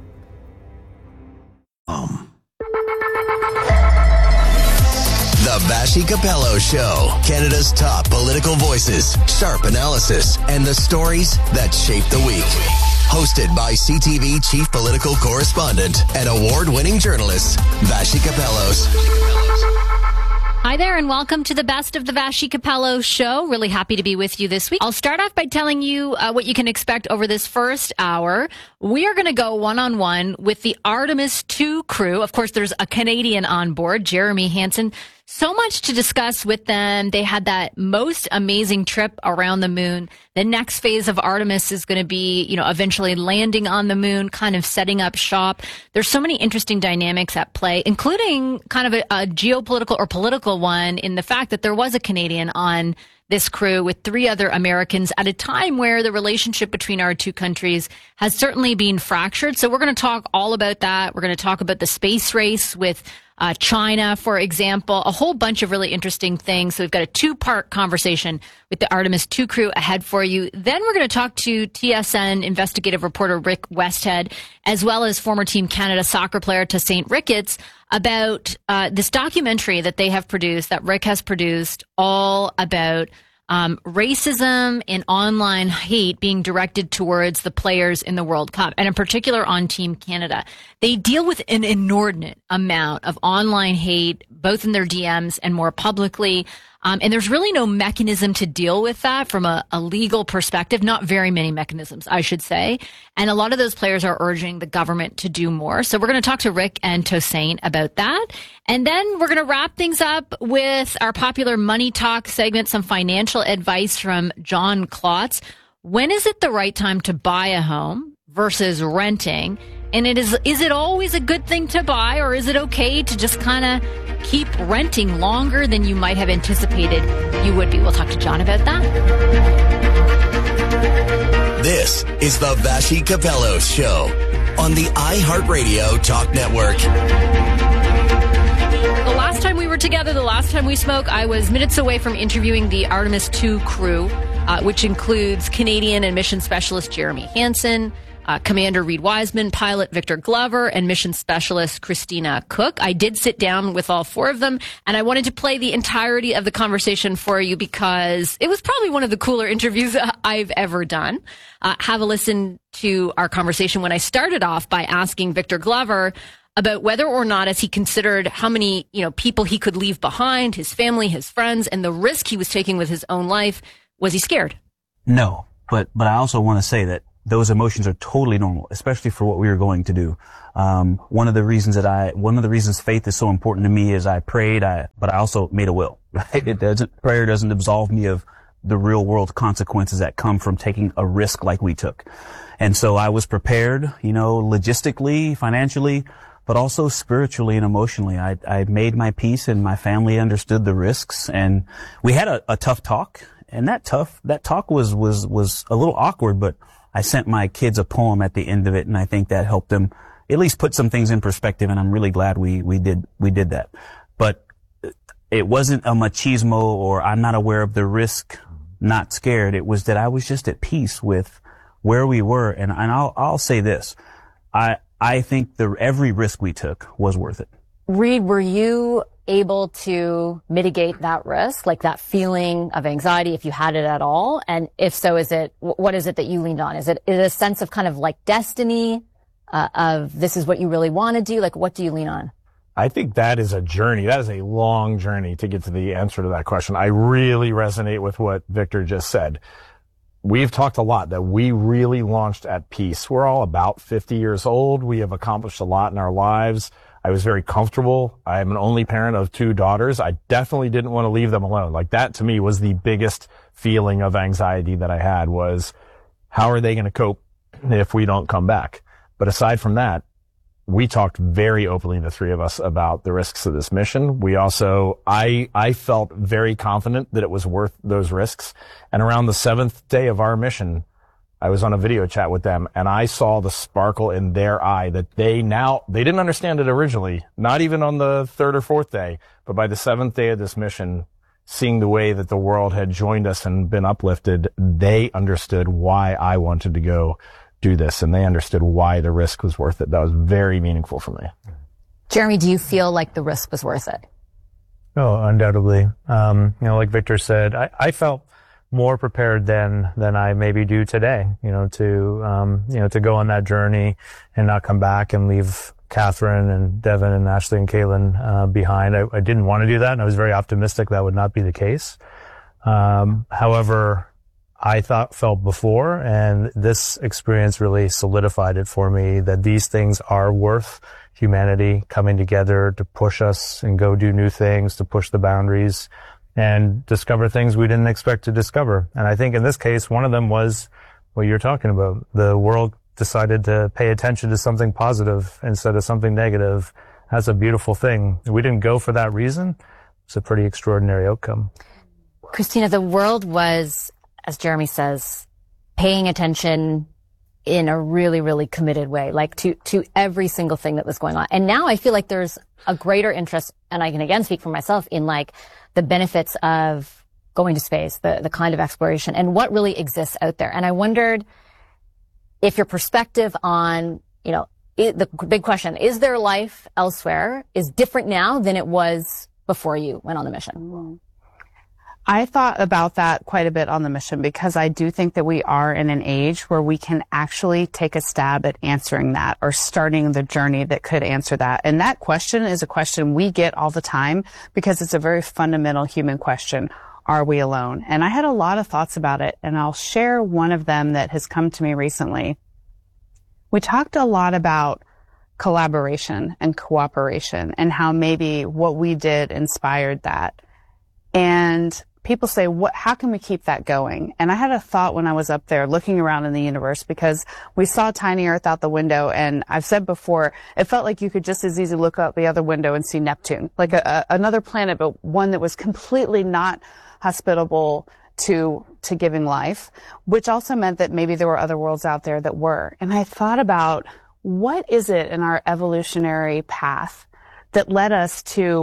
The Vassy Capello Show. Canada's top political voices, sharp analysis, and the stories that shape the week. Hosted by CTV Chief Political Correspondent and award-winning journalist, Vassy Capellos. Hi there, and welcome to the Best of the Vassy Capello Show. Really happy to be with you this week. I'll start off by telling you what you can expect over this first hour. We are going to go one-on-one with the Artemis II crew. Of course, there's a Canadian on board, Jeremy Hansen. So much to discuss with them. They had that most amazing trip around the moon. The next phase of Artemis is going to be, eventually landing on the moon, kind of setting up shop. There's so many interesting dynamics at play, including kind of a geopolitical or political one in the fact that there was a Canadian on this crew with 3 other Americans at a time where the relationship between our two countries has certainly been fractured. So we're going to talk all about that. We're going to talk about the space race with China, for example, a whole bunch of really interesting things. So we've got a 2-part conversation with the Artemis II crew ahead for you. Then we're going to talk to TSN investigative reporter Rick Westhead, as well as former Team Canada soccer player Tosaint Ricketts, about this documentary that they have produced, that Rick has produced, all about racism and online hate being directed towards the players in the World Cup, and in particular on Team Canada. They deal with an inordinate amount of online hate, both in their DMs and more publicly. And there's really no mechanism to deal with that from a legal perspective. Not very many mechanisms, I should say. And a lot of those players are urging the government to do more. So we're going to talk to Rick and Tosaint about that. And then we're going to wrap things up with our popular Money Talk segment, some financial advice from John Klotz. When is it the right time to buy a home versus renting? And is it always a good thing to buy, or is it okay to just kind of keep renting longer than you might have anticipated you would be? We'll talk to John about that. This is the Vassy Capello Show on the iHeartRadio Talk Network. The last together the last time we spoke, I was minutes away from interviewing the Artemis II crew, which includes Canadian and mission specialist Jeremy Hansen, Commander Reed Wiseman, pilot Victor Glover, and mission specialist Christina Cook. I did sit down with all four of them, and I wanted to play the entirety of the conversation for you because it was probably one of the cooler interviews I've ever done. Have a listen to our conversation when I started off by asking Victor Glover about whether or not, as he considered how many, people he could leave behind, his family, his friends, and the risk he was taking with his own life, was he scared? No, but I also want to say that those emotions are totally normal, especially for what we were going to do. One of the reasons faith is so important to me is I prayed, but I also made a will, right? Prayer doesn't absolve me of the real world consequences that come from taking a risk like we took. And so I was prepared, logistically, financially, but also spiritually and emotionally. I made my peace and my family understood the risks, and we had a tough talk, and that talk was a little awkward, but I sent my kids a poem at the end of it, and I think that helped them at least put some things in perspective, and I'm really glad we did that. But it wasn't a machismo or I'm not aware of the risk, not scared. It was that I was just at peace with where we were, and I'll say this. I think every risk we took was worth it. Reed, were you able to mitigate that risk, like that feeling of anxiety, if you had it at all? And if so, what is it that you leaned on? Is it a sense of kind of like destiny, of this is what you really want to do? Like, what do you lean on? I think that is a journey. That is a long journey to get to the answer to that question. I really resonate with what Victor just said. We've talked a lot that we really launched at peace. We're all about 50 years old. We have accomplished a lot in our lives. I was very comfortable. I'm an only parent of 2 daughters. I definitely didn't want to leave them alone. Like, that to me was the biggest feeling of anxiety that I had, was how are they going to cope if we don't come back? But aside from that, we talked very openly, the three of us, about the risks of this mission. We also, I felt very confident that it was worth those risks. And around the 7th day of our mission, I was on a video chat with them, and I saw the sparkle in their eye that they didn't understand it originally, not even on the 3rd or 4th day, but by the 7th day of this mission, seeing the way that the world had joined us and been uplifted, they understood why I wanted to go do this, and they understood why the risk was worth it. That was very meaningful for me. Jeremy, do you feel like the risk was worth it? Oh, undoubtedly. Like Victor said, I felt more prepared than I maybe do today, to go on that journey and not come back and leave Catherine and Devin and Ashley and Caitlin behind. I didn't want to do that, and I was very optimistic that would not be the case. However, I felt before, and this experience really solidified it for me, that these things are worth humanity coming together to push us and go do new things, to push the boundaries and discover things we didn't expect to discover. And I think in this case, one of them was what you're talking about. The world decided to pay attention to something positive instead of something negative. That's a beautiful thing. We didn't go for that reason. It's a pretty extraordinary outcome. Christina, the world was, as Jeremy says, paying attention in a really, really committed way, like to every single thing that was going on. And now I feel like there's a greater interest, and I can again speak for myself, in like the benefits of going to space, the kind of exploration and what really exists out there. And I wondered if your perspective on, the big question, is there life elsewhere, is different now than it was before you went on the mission? I thought about that quite a bit on the mission, because I do think that we are in an age where we can actually take a stab at answering that, or starting the journey that could answer that. And that question is a question we get all the time, because it's a very fundamental human question. Are we alone? And I had a lot of thoughts about it, and I'll share one of them that has come to me recently. We talked a lot about collaboration and cooperation, and how maybe what we did inspired that. And people say, how can we keep that going? And I had a thought when I was up there looking around in the universe, because we saw tiny Earth out the window. And I've said before, it felt like you could just as easily look out the other window and see Neptune, like another planet, but one that was completely not hospitable to giving life, which also meant that maybe there were other worlds out there that were. And I thought about, what is it in our evolutionary path that led us to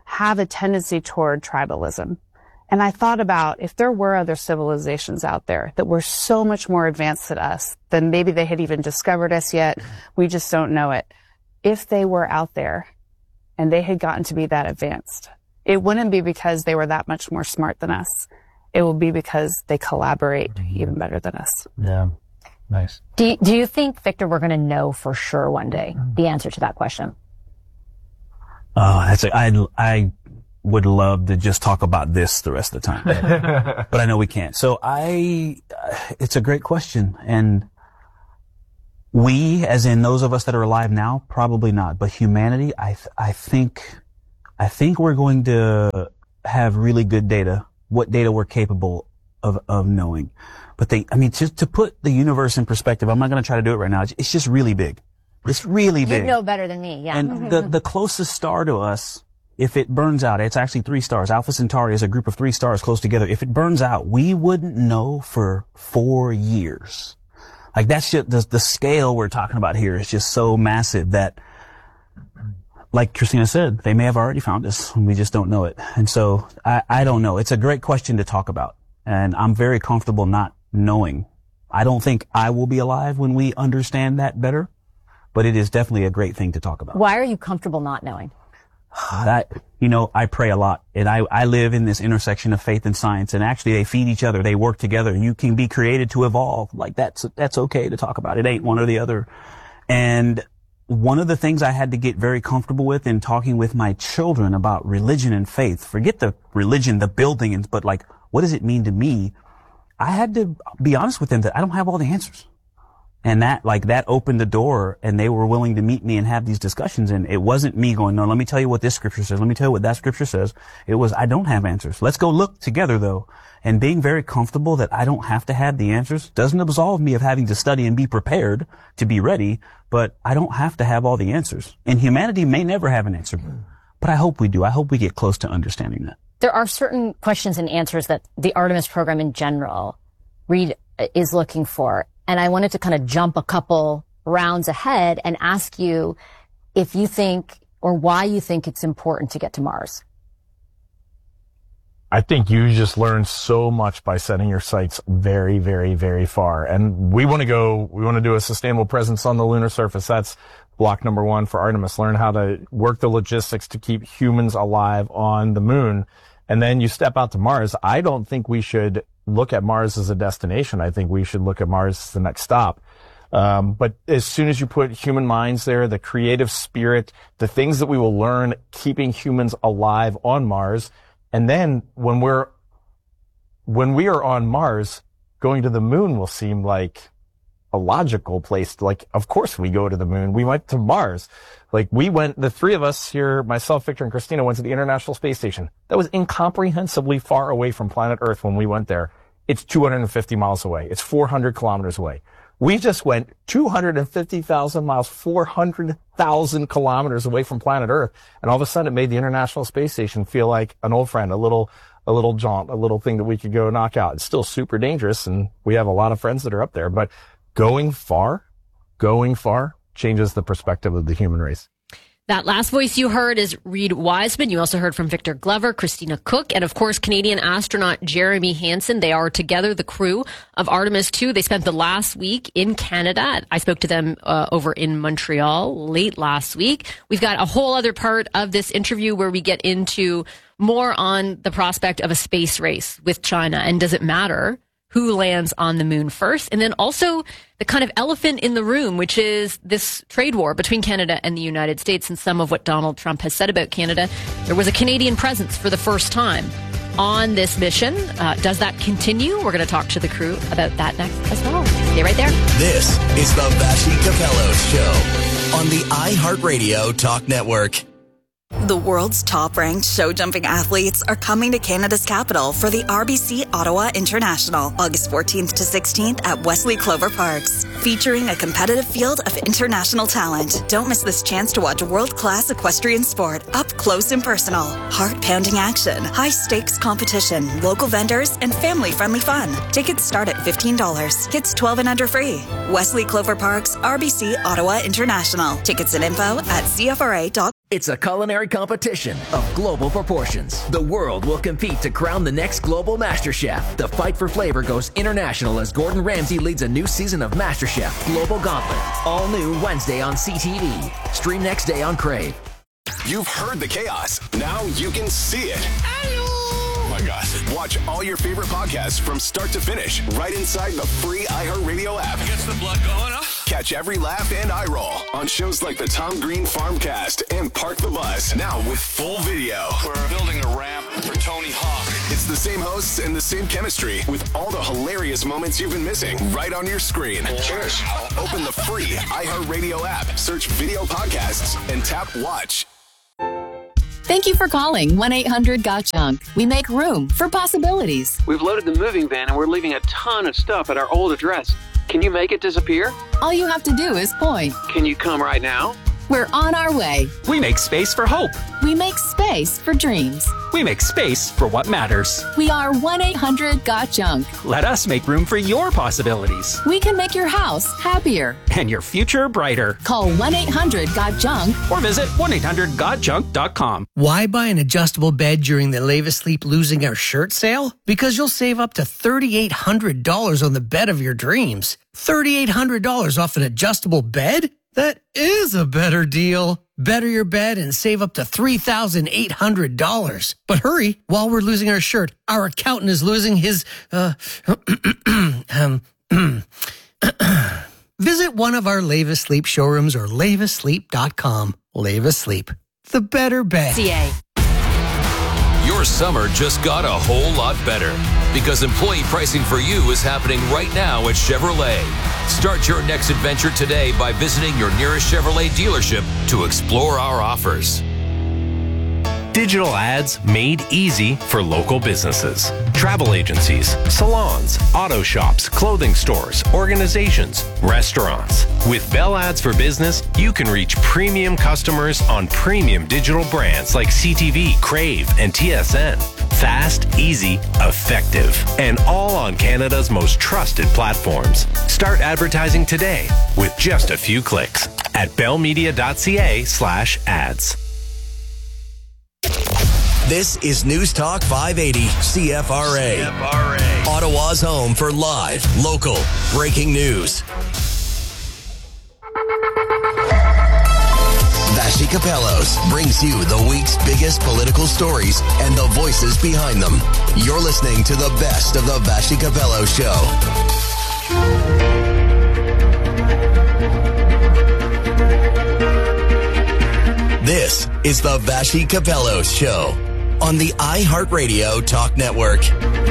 have a tendency toward tribalism. And I thought about if there were other civilizations out there that were so much more advanced than us, then maybe they had even discovered us yet. We just don't know it. If they were out there and they had gotten to be that advanced, it wouldn't be because they were that much more smart than us. It will be because they collaborate even better than us. Yeah. Nice. Do you think, Victor, we're going to know for sure one day the answer to that question? Oh, I would love to just talk about this the rest of the time, but I know we can't. So it's a great question. And we, as in those of us that are alive now, probably not, but humanity, I think we're going to have really good data, what data we're capable of knowing. But just to put the universe in perspective, I'm not going to try to do it right now. It's just really big. It's really big. You know better than me, yeah. And the closest star to us, if it burns out, it's actually 3 stars. Alpha Centauri is a group of 3 stars close together. If it burns out, we wouldn't know for 4 years. Like that's just the scale we're talking about here is just so massive that, like Christina said, they may have already found us and we just don't know it. And so I don't know. It's a great question to talk about. And I'm very comfortable not knowing. I don't think I will be alive when we understand that better, but it is definitely a great thing to talk about. Why are you comfortable not knowing? I pray a lot, and I live in this intersection of faith and science, and actually they feed each other. They work together, and you can be created to evolve. Like that's okay to talk about. It ain't one or the other. And one of the things I had to get very comfortable with in talking with my children about religion and faith, forget the religion, the building, but like, what does it mean to me? I had to be honest with them that I don't have all the answers. And that opened the door, and they were willing to meet me and have these discussions. And it wasn't me going, no, let me tell you what this scripture says. Let me tell you what that scripture says. It was, I don't have answers. Let's go look together though. And being very comfortable that I don't have to have the answers doesn't absolve me of having to study and be prepared to be ready, but I don't have to have all the answers. And humanity may never have an answer, but I hope we do. I hope we get close to understanding that. There are certain questions and answers that the Artemis program in general, Reed, is looking for. And I wanted to kind of jump a couple rounds ahead and ask you if you think or why you think it's important to get to Mars. I think you just learn so much by setting your sights very, very, very far. And we want to do a sustainable presence on the lunar surface. That's block number 1 for Artemis. Learn how to work the logistics to keep humans alive on the moon. And then you step out to Mars. I don't think we should look at Mars as a destination. I think we should look at Mars as the next stop. But as soon as you put human minds there, the creative spirit, the things that we will learn keeping humans alive on Mars, and then when we are on Mars, going to the moon will seem like a logical place. Like, of course we go to the moon. We went to Mars. Like the 3 of us here, myself, Victor, and Christina, went to the International Space Station. That was incomprehensibly far away from planet Earth when we went there. It's 250 miles away. It's 400 kilometers away. We just went 250,000 miles, 400,000 kilometers away from planet Earth. And all of a sudden it made the International Space Station feel like an old friend, a little jaunt, a little thing that we could go knock out. It's still super dangerous, and we have a lot of friends that are up there, but going far changes the perspective of the human race. That last voice you heard is Reed Wiseman. You also heard from Victor Glover, Christina Cook, and of course, Canadian astronaut Jeremy Hansen. They are together the crew of Artemis 2. They spent the last week in Canada. I spoke to them over in Montreal late last week. We've got a whole other part of this interview where we get into more on the prospect of a space race with China, and does it matter who lands on the moon first? And then also the kind of elephant in the room, which is this trade war between Canada and the United States, and some of what Donald Trump has said about Canada. There was a Canadian presence for the first time on this mission. Does that continue? We're going to talk to the crew about that next as well. Stay right there. This is the Vassy Capello Show on the iHeartRadio Talk Network. The world's top-ranked show-jumping athletes are coming to Canada's capital for the RBC Ottawa International, August 14th to 16th at Wesley Clover Parks, featuring a competitive field of international talent. Don't miss this chance to watch world-class equestrian sport up close and personal. Heart-pounding action, high-stakes competition, local vendors, and family-friendly fun. Tickets start at $15. Kids 12 and under free. Wesley Clover Parks, RBC Ottawa International. Tickets and info at CFRA.com. It's a culinary competition of global proportions. The world will compete to crown the next global MasterChef. The fight for flavor goes international as Gordon Ramsay leads a new season of MasterChef Global Gauntlet. All new Wednesday on CTV. Stream next day on Crave. You've heard the chaos. Now you can see it. Oh my gosh. Watch all your favorite podcasts from start to finish right inside the free iHeartRadio app. Gets the blood going, huh? Catch every laugh and eye roll on shows like the Tom Green Farmcast and Park the Bus. Now with full video. We're building a ramp for Tony Hawk. It's the same hosts and the same chemistry with all the hilarious moments you've been missing right on your screen. Cheers. Open the free iHeartRadio app, search video podcasts, and tap watch. Thank you for calling 1-800-GOT-JUNK. We make room for possibilities. We've loaded the moving van and we're leaving a ton of stuff at our old address. Can you make it disappear? All you have to do is point. Can you come right now? We're on our way. We make space for hope. We make space for dreams. We make space for what matters. We are 1-800-GOT-JUNK. Let us make room for your possibilities. We can make your house happier. And your future brighter. Call 1-800-GOT-JUNK. Or visit 1-800-GOT-JUNK.com. Why buy an adjustable bed during the Leave Asleep Losing Our Shirt sale? Because you'll save up to $3,800 on the bed of your dreams. $3,800 off an adjustable bed? That is a better deal. Better your bed and save up to $3,800. But hurry, while we're losing our shirt, our accountant is losing his, Visit one of our Leave Asleep showrooms or leaveasleep.com. Leave Asleep. The better bed. CA. Your summer just got a whole lot better because employee pricing for you is happening right now at Chevrolet. Start your next adventure today by visiting your nearest Chevrolet dealership to explore our offers. Digital ads made easy for local businesses. Travel agencies, salons, auto shops, clothing stores, organizations, restaurants. With Bell Ads for Business, you can reach premium customers on premium digital brands like CTV, Crave, and TSN. Fast, easy, effective, and all on Canada's most trusted platforms. Start advertising today with just a few clicks at bellmedia.ca/ads. This is News Talk 580 CFRA. Ottawa's home for live, local, breaking news. Vassy Capellos brings you the week's biggest political stories and the voices behind them. You're listening to the best of the Vassy Capello Show. This is the Vassy Capello Show on the iHeartRadio Talk Network.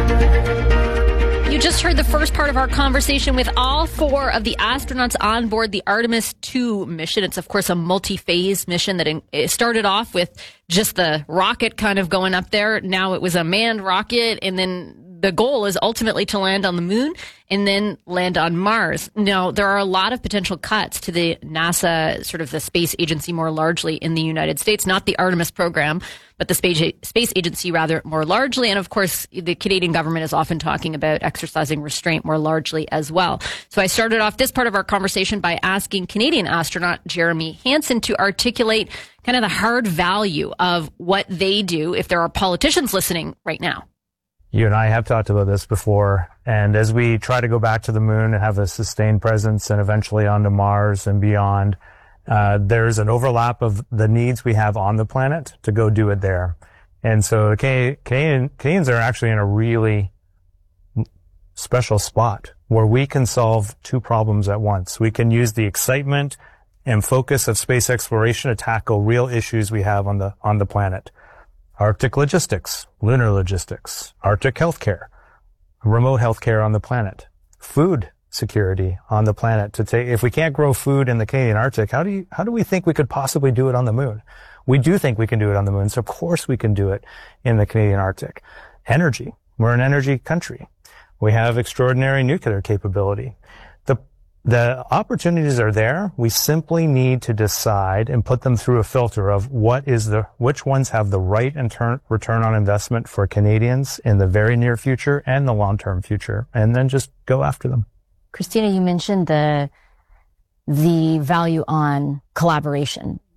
You just heard the first part of our conversation with all four of the astronauts on board the Artemis 2 mission. It's, of course, a multi-phase mission that it started off with just the rocket kind of going up there. Now it was a manned rocket, and then the goal is ultimately to land on the moon and then land on Mars. Now, there are a lot of potential cuts to the NASA, sort of the space agency more largely in the United States, not the Artemis program, but the space agency rather more largely. And of course, the Canadian government is often talking about exercising restraint more largely as well. So I started off this part of our conversation by asking Canadian astronaut Jeremy Hansen to articulate kind of the hard value of what they do if there are politicians listening right now. You and I have talked about this before, and as we try to go back to the moon and have a sustained presence and eventually onto Mars and beyond, there's an overlap of the needs we have on the planet to go do it there. And so Canadians are actually in a really special spot where we can solve two problems at once. We can use the excitement and focus of space exploration to tackle real issues we have on the planet. Arctic logistics, lunar logistics, Arctic healthcare, remote healthcare on the planet, food security on the planet. If we can't grow food in the Canadian Arctic, how do we think we could possibly do it on the moon? We do think we can do it on the moon, so of course we can do it in the Canadian Arctic. Energy. We're an energy country. We have extraordinary nuclear capability. The opportunities are there. We simply need to decide and put them through a filter of which ones have the right return on investment for Canadians in the very near future and the long-term future, and then just go after them. Christina, you mentioned the value on collaboration.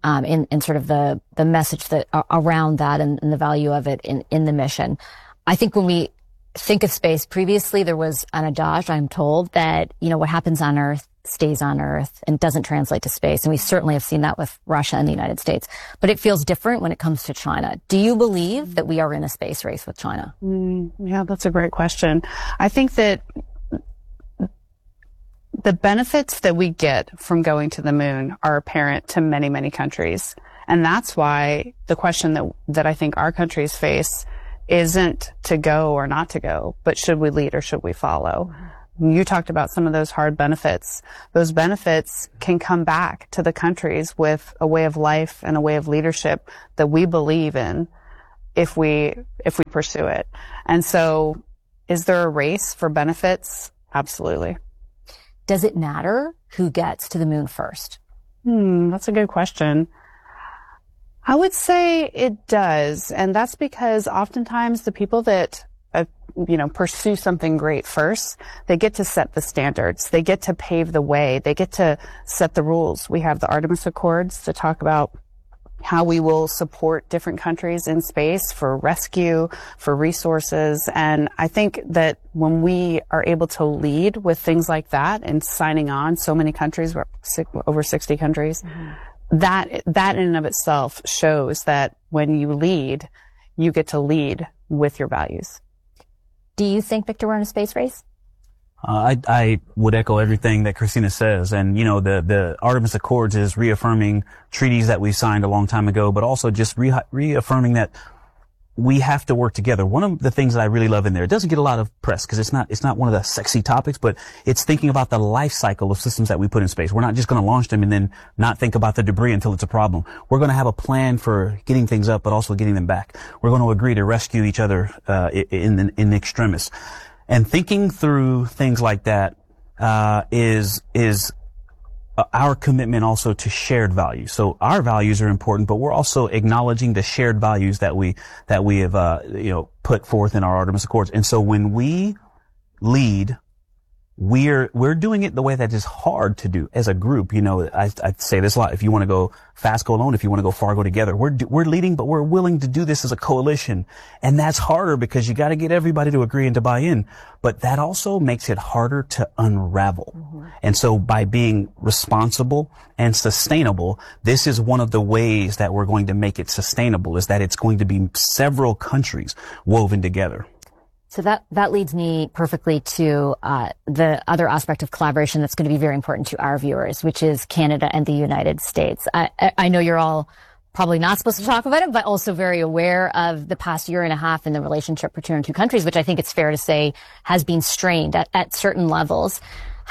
in sort of the message that around that and the value of it in the mission. I think when we think of space, previously there was an adage, I'm told, that, what happens on Earth stays on Earth and doesn't translate to space. And we certainly have seen that with Russia and the United States. But it feels different when it comes to China. Do you believe that we are in a space race with China? Yeah, that's a great question. I think that the benefits that we get from going to the moon are apparent to many, many countries. And that's why the question that I think our countries face isn't to go or not to go, but should we lead or should we follow? You talked about some of those hard benefits. Those benefits can come back to the countries with a way of life and a way of leadership that we believe in if we pursue it. And so, is there a race for benefits? Absolutely. Does it matter who gets to the moon first? That's a good question. I would say it does. And that's because oftentimes the people that, pursue something great first, they get to set the standards. They get to pave the way. They get to set the rules. We have the Artemis Accords to talk about how we will support different countries in space for rescue, for resources. And I think that when we are able to lead with things like that and signing on so many countries, over 60 countries, that in and of itself shows that when you lead, you get to lead with your values. Do you think, Victor, we're in a space race? I would echo everything that Christina says. And, the Artemis Accords is reaffirming treaties that we signed a long time ago, but also just reaffirming that we have to work together. One of the things that I really love in there, it doesn't get a lot of press because it's not one of the sexy topics, but it's thinking about the life cycle of systems that we put in space. We're not just going to launch them and then not think about the debris until it's a problem. We're going to have a plan for getting things up, but also getting them back. We're going to agree to rescue each other, in extremis. And thinking through things like that, is our commitment also to shared values. So our values are important, but we're also acknowledging the shared values that we have, put forth in our Artemis Accords. And so when we lead, we're doing it the way that is hard to do as a group. I say this a lot. If you want to go fast, go alone. If you want to go far, go together. We're leading, but we're willing to do this as a coalition. And that's harder because you got to get everybody to agree and to buy in. But that also makes it harder to unravel. And so by being responsible and sustainable, this is one of the ways that we're going to make it sustainable, is that it's going to be several countries woven together. So that leads me perfectly to the other aspect of collaboration that's going to be very important to our viewers, which is Canada and the United States. I know you're all probably not supposed to talk about it, but also very aware of the past year and a half in the relationship between our two countries, which I think it's fair to say has been strained at certain levels.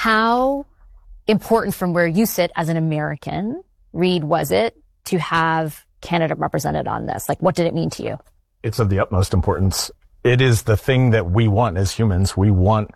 How important, from where you sit as an American, Reed, was it to have Canada represented on this? Like, what did it mean to you? It's of the utmost importance. It is the thing that we want as humans. We want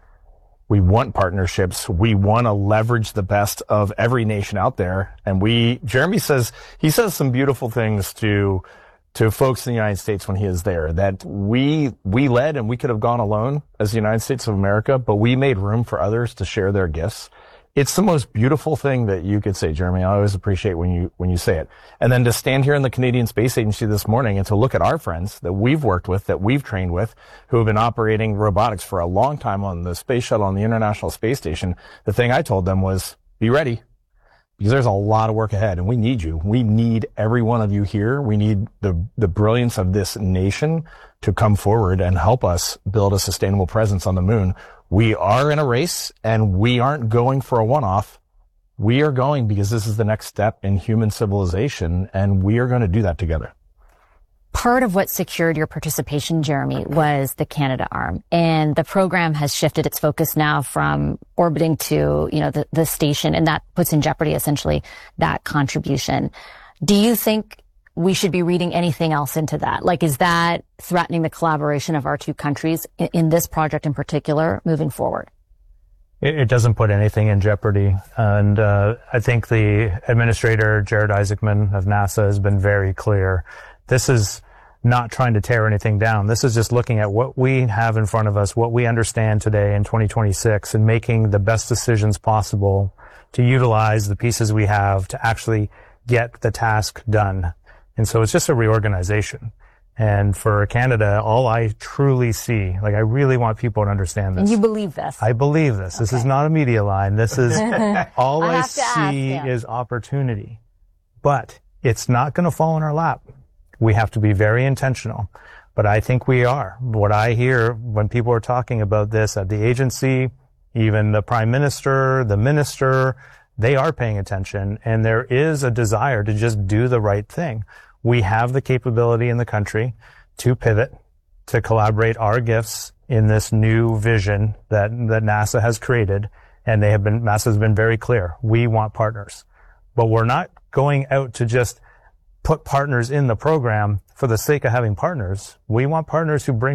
partnerships. We want to leverage the best of every nation out there. And Jeremy says some beautiful things to folks in the United States when he is there, that we led and we could have gone alone as the United States of America, but we made room for others to share their gifts. It's the most beautiful thing that you could say, Jeremy. I always appreciate when you say it. And then to stand here in the Canadian Space Agency this morning and to look at our friends that we've worked with, that we've trained with, who have been operating robotics for a long time on the space shuttle on the International Space Station, the thing I told them was, be ready, because there's a lot of work ahead and we need you. We need every one of you here. We need the brilliance of this nation to come forward and help us build a sustainable presence on the moon. We are in a race, and we aren't going for a one-off. We are going because this is the next step in human civilization, and we are going to do that together. Part of what secured your participation, Jeremy, was the Canada arm. And the program has shifted its focus now from orbiting to, the station, and that puts in jeopardy, essentially, that contribution. Do you think we should be reading anything else into that? Like, is that threatening the collaboration of our two countries in this project in particular moving forward? It doesn't put anything in jeopardy. And I think the administrator, Jared Isaacman of NASA, has been very clear. This is not trying to tear anything down. This is just looking at what we have in front of us, what we understand today in 2026, and making the best decisions possible to utilize the pieces we have to actually get the task done. And so it's just a reorganization. And for Canada, all I truly see, like I really want people to understand this. And you believe this? I believe this. Okay. This is not a media line. This is all I see is opportunity. But it's not going to fall in our lap. We have to be very intentional. But I think we are. What I hear when people are talking about this at the agency, even the Prime Minister, the Minister, they are paying attention. And there is a desire to just do the right thing. We have the capability in the country to pivot, to collaborate our gifts in this new vision that NASA has created. And NASA has been very clear. We want partners, but we're not going out to just put partners in the program for the sake of having partners. We want partners who bring